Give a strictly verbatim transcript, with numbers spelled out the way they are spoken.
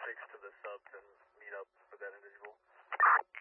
six to the sub to meet up with that individual.